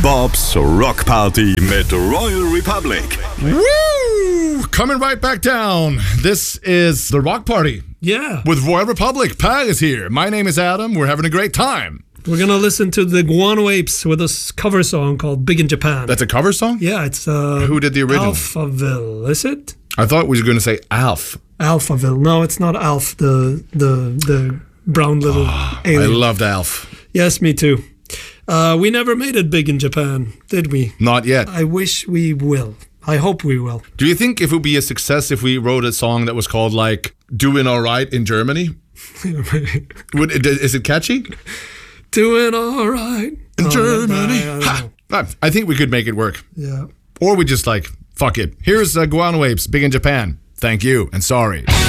Bob's Rock Party mit Royal Republic. Woo! Coming right back down. This is the Rock Party Yeah. with Royal Republic. Pat is here. My name is Adam. We're having a great time. We're going to listen to the Guano Apes with a cover song called Big in Japan. That's a cover song? Yeah, it's... Who did the original? Alphaville, is it? I thought we were going to say Alf. Alphaville. No, it's not Alf, the brown little alien. I loved Alf. Yes, me too. We never made it big in Japan, did we? Not yet. I wish we will. I hope we will. Do you think it would be a success if we wrote a song that was called like Doing All Right in Germany? Is it catchy? Doing all right. In Germany. I don't know. I think we could make it work. Yeah. Or we just like, fuck it. Here's Guano Apes, Big in Japan. Thank you and sorry.